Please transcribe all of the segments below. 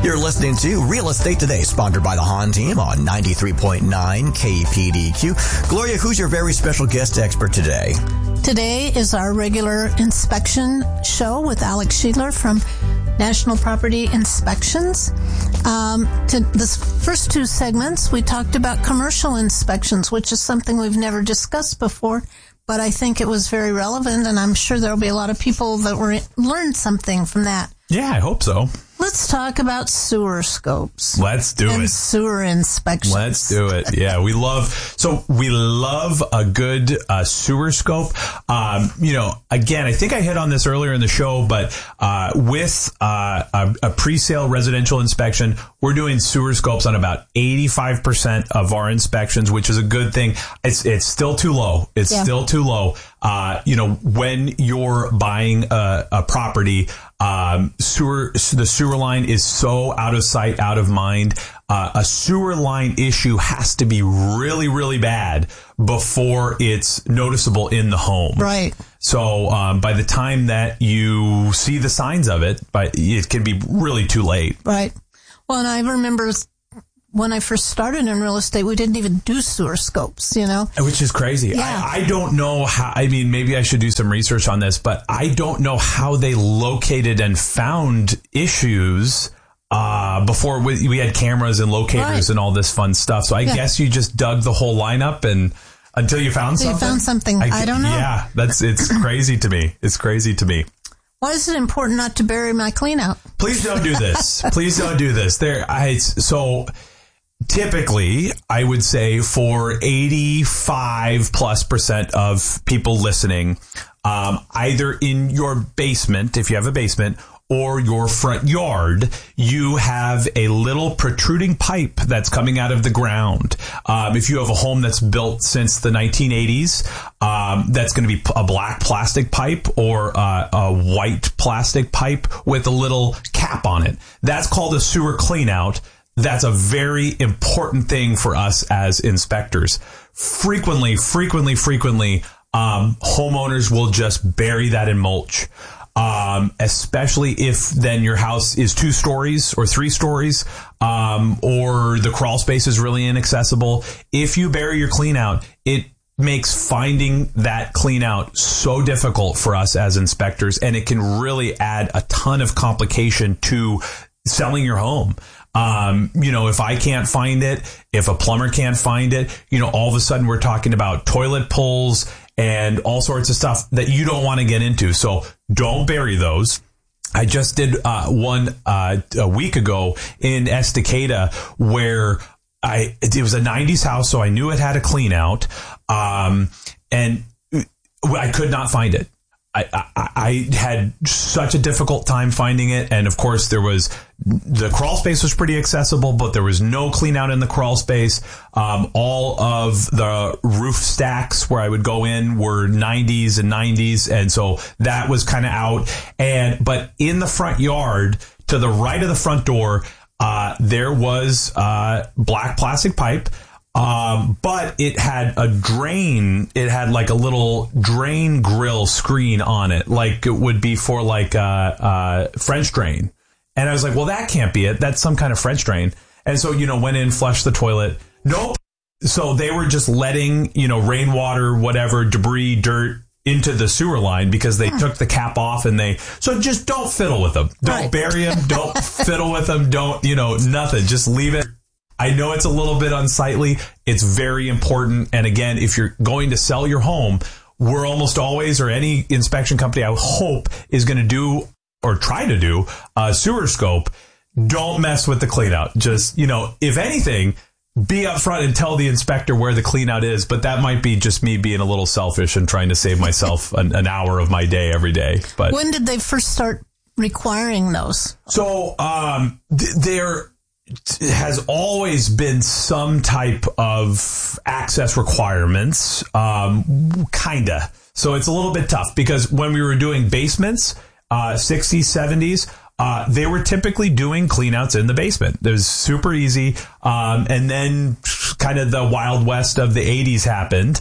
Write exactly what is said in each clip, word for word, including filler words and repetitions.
You're listening to Real Estate Today, sponsored by the Hahn team on ninety-three point nine K P D Q. Gloria, who's your very special guest expert today? Today is our regular inspection show with Alex Sheedler from National Property Inspections. Um, to the first two segments, we talked about commercial inspections, which is something we've never discussed before, but I think it was very relevant, and I'm sure there'll be a lot of people that were learned something from that. Yeah, I hope so. Let's talk about sewer scopes. Let's do and it. Sewer inspections. Let's do it. Yeah, we love, so we love a good uh, sewer scope. Um, you know, again, I think I hit on this earlier in the show, but uh, with uh, a, a pre-sale residential inspection, we're doing sewer scopes on about eighty-five percent of our inspections, which is a good thing. It's it's still too low. It's yeah. still too low. Uh, you know, when you're buying a, a property, um, sewer, the sewer line is so out of sight, out of mind. Uh, a sewer line issue has to be really, really bad before it's noticeable in the home. Right. So, um, by the time that you see the signs of it, but it can be really too late. Right. Well, and I remember when I first started in real estate, we didn't even do sewer scopes, you know? Which is crazy. Yeah. I, I don't know how, I mean, maybe I should do some research on this, but I don't know how they located and found issues uh, before we, we had cameras and locators right. and all this fun stuff. So I yeah. guess you just dug the whole lineup and until you found until something. You found something. I, I don't know. Yeah, that's, it's crazy to me. It's crazy to me. Why is it important not to bury my clean out? Please don't do this. Please don't do this. There, I, so typically, I would say for eighty-five plus percent of people listening, um, either in your basement, if you have a basement, or your front yard, you have a little protruding pipe that's coming out of the ground. Um, if you have a home that's built since the nineteen eighties, um, that's going to be a black plastic pipe or uh, a white plastic pipe with a little cap on it. That's called a sewer cleanout. That's a very important thing for us as inspectors. Frequently, frequently, frequently, um, homeowners will just bury that in mulch. Um, especially if then your house is two stories or three stories, um, or the crawl space is really inaccessible. If you bury your clean out, it makes finding that clean out so difficult for us as inspectors, and it can really add a ton of complication to selling your home. Um, you know, if I can't find it, if a plumber can't find it, you know, all of a sudden we're talking about toilet pulls and all sorts of stuff that you don't want to get into. So don't bury those. I just did uh, one uh, a week ago in Estacada where I it was a nineties house, so I knew it had a clean out, um, and I could not find it. I, I, I had such a difficult time finding it. And of course, there was the crawl space was pretty accessible, but there was no clean out in the crawl space. Um, all of the roof stacks where I would go in were nineties and nineties. And so that was kind of out. And but in the front yard, to the right of the front door, uh, there was uh, black plastic pipe. Um, but it had a drain. It had like a little drain grill screen on it, like it would be for like a, a French drain. And I was like, well, that can't be it. That's some kind of French drain. And so, you know, went in, flushed the toilet. Nope. So they were just letting, you know, rainwater, whatever, debris, dirt into the sewer line because they hmm. took the cap off and they, so just don't fiddle with them. Don't right. bury them. Don't fiddle with them. Don't, you know, nothing. Just leave it. I know it's a little bit unsightly. It's very important. And again, if you're going to sell your home, we're almost always, or any inspection company I hope is going to do or try to do a sewer scope. Don't mess with the clean out. Just, you know, if anything, be upfront and tell the inspector where the clean out is. But that might be just me being a little selfish and trying to save myself an, an hour of my day every day. But when did they first start requiring those? So um, th- they're has always been some type of access requirements, um, kinda. So it's a little bit tough because when we were doing basements, uh, sixties, seventies, uh, they were typically doing cleanouts in the basement. It was super easy. Um, and then kind of the Wild West of the eighties happened.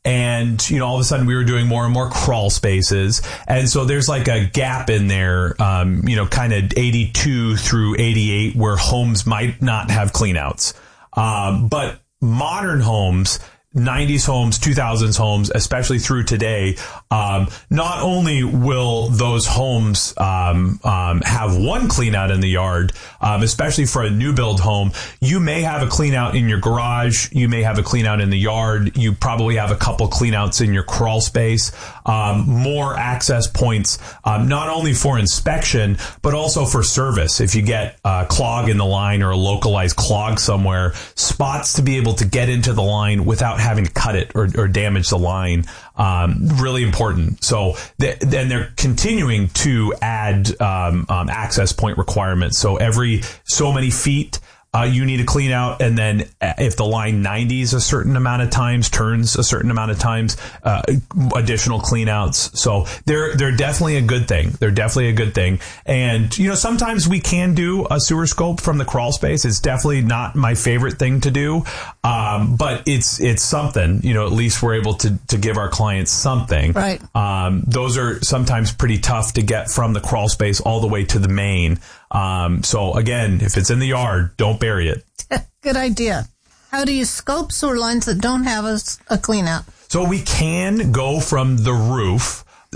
and, you know, all of a sudden we were doing more and more crawl spaces. And so there's like a gap in there, um, you know, kind of eighty-two through eighty-eight where homes might not have cleanouts. Um, but modern homes, nineties homes, two thousands homes, especially through today, um, not only will those homes um, um, have one clean out in the yard, um, especially for a new build home, you may have a clean out in your garage, you may have a clean out in the yard, you probably have a couple clean outs in your crawl space, um, more access points, um, not only for inspection, but also for service. If you get a clog in the line or a localized clog somewhere, spots to be able to get into the line without having to cut it or, or damage the line. Um, really important. So th- then they're continuing to add um, um, access point requirements. So every so many feet, Uh, you need to clean out, and then if the line nineties a certain amount of times, turns a certain amount of times, uh, additional clean outs. So they're they're definitely a good thing. They're definitely a good thing. And, you know, sometimes we can do a sewer scope from the crawl space. It's definitely not my favorite thing to do, um, but it's it's something. You know, at least we're able to, to give our clients something. Right. Um, those are sometimes pretty tough to get from the crawl space all the way to the main. Um, so again, if it's in the yard, don't bury it. Good idea. How do you scope sewer lines that don't have a, a clean out? So we can go from the roof.